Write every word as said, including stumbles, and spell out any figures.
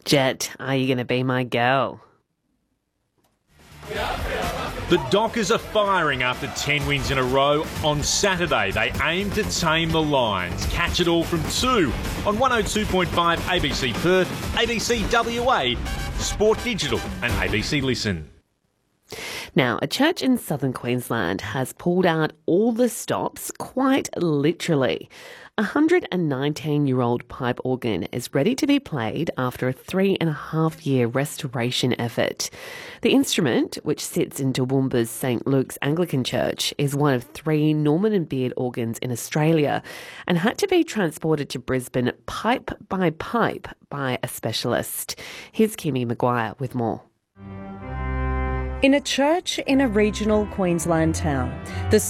Jet, are you going to be my girl? The Dockers are firing after ten wins in a row. On Saturday, they aim to tame the Lions. Catch it all from two on one oh two point five A B C Perth, A B C W A, Sport Digital and A B C Listen. Now, a church in southern Queensland has pulled out all the stops, quite literally. A one hundred nineteen-year-old pipe organ is ready to be played after a three and a half year restoration effort. The instrument, which sits in Toowoomba's St Luke's Anglican Church, is one of three Norman and Beard organs in Australia and had to be transported to Brisbane pipe by pipe by a specialist. Here's Kimi Maguire with more. In a church in a regional Queensland town, the